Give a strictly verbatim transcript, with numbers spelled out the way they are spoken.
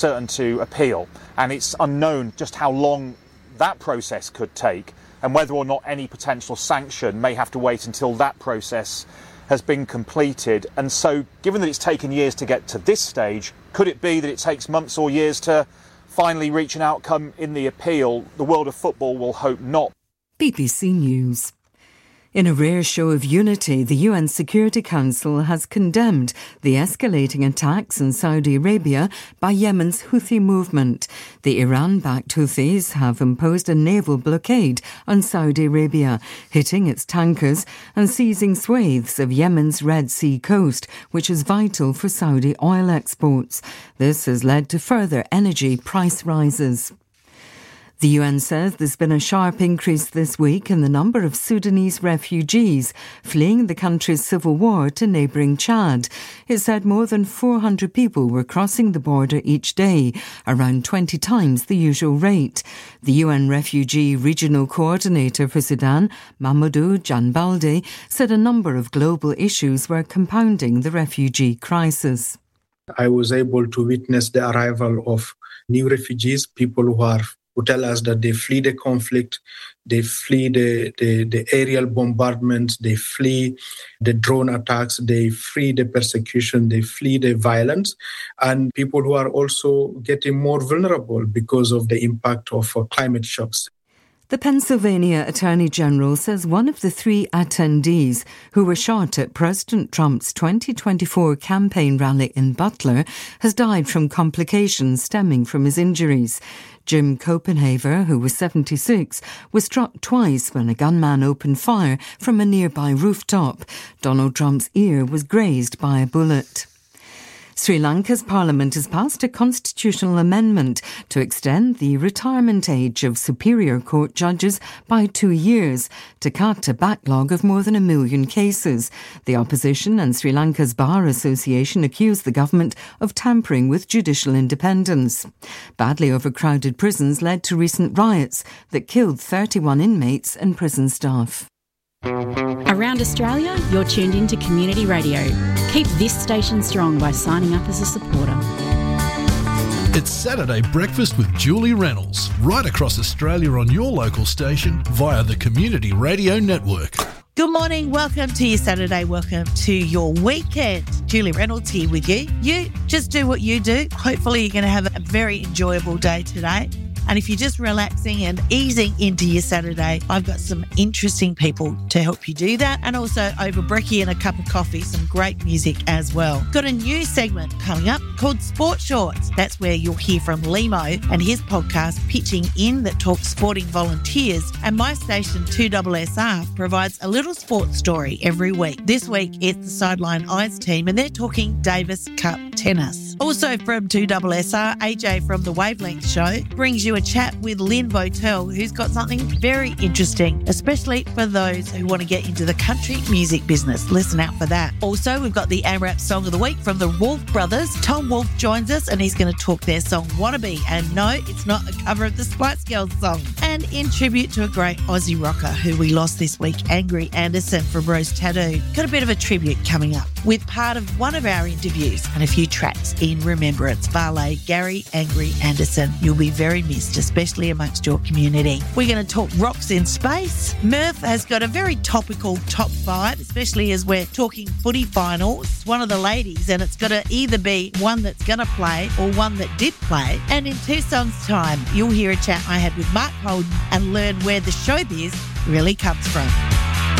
certain to appeal, and it's unknown just how long that process could take and whether or not any potential sanction may have to wait until that process has been completed. And so, given that it's taken years to get to this stage, could it be that it takes months or years to finally reach an outcome in the appeal? The world of football will hope not. B B C News. In a rare show of unity, the U N Security Council has condemned the escalating attacks in Saudi Arabia by Yemen's Houthi movement. The Iran-backed Houthis have imposed a naval blockade on Saudi Arabia, hitting its tankers and seizing swathes of Yemen's Red Sea coast, which is vital for Saudi oil exports. This has led to further energy price rises. The U N says there's been a sharp increase this week in the number of Sudanese refugees fleeing the country's civil war to neighbouring Chad. It said more than four hundred people were crossing the border each day, around twenty times the usual rate. The U N Refugee Regional Coordinator for Sudan, Mamadou Janbalde, said a number of global issues were compounding the refugee crisis. I was able to witness the arrival of new refugees, people who are who tell us that they flee the conflict, they flee the, the, the aerial bombardments, they flee the drone attacks, they flee the persecution, they flee the violence, and people who are also getting more vulnerable because of the impact of uh, climate shocks. The Pennsylvania Attorney General says one of the three attendees who were shot at President Trump's twenty twenty-four campaign rally in Butler has died from complications stemming from his injuries. Jim Copenhaver, who was seventy-six, was struck twice when a gunman opened fire from a nearby rooftop. Donald Trump's ear was grazed by a bullet. Sri Lanka's parliament has passed a constitutional amendment to extend the retirement age of Superior Court judges by two years to cut a backlog of more than a million cases. The opposition and Sri Lanka's Bar Association accuse the government of tampering with judicial independence. Badly overcrowded prisons led to recent riots that killed thirty-one inmates and prison staff. Around Australia, you're tuned into Community Radio. Keep this station strong by signing up as a supporter. It's Saturday Breakfast with Julie Reynolds, right across Australia on your local station via the Community Radio Network. Good morning, welcome to your Saturday, welcome to your weekend. Julie Reynolds here with you. You just do what you do. Hopefully you're going to have a very enjoyable day today. And if you're just relaxing and easing into your Saturday, I've got some interesting people to help you do that. And also over brekkie and a cup of coffee, some great music as well. Got a new segment coming up called Sport Shorts. That's where you'll hear from Limo and his podcast Pitching In that talks sporting volunteers. And my station two S S R provides a little sports story every week. This week it's the Sideline Eyes team and they're talking Davis Cup tennis. Also from two S S R, A J from The Wavelength Show brings you a chat with Lynn Votel, who's got something very interesting, especially for those who want to get into the country music business. Listen out for that. Also, we've got the AMRAP Song of the Week from the Wolf Brothers. Tom Wolf joins us and he's going to talk their song Wannabe. And no, it's not a cover of the Spice Girls song. And in tribute to a great Aussie rocker who we lost this week, Angry Anderson from Rose Tattoo. Got a bit of a tribute coming up with part of one of our interviews and a few tracks in remembrance. Valet, Gary Angry Anderson. You'll be very missed, especially amongst your community. We're going to talk rocks in space. Murph has got a very topical top five, especially as we're talking footy finals. One of the ladies, and it's got to either be one that's going to play or one that did play. And in two songs' time, you'll hear a chat I had with Mark Holden and learn where the showbiz really comes from.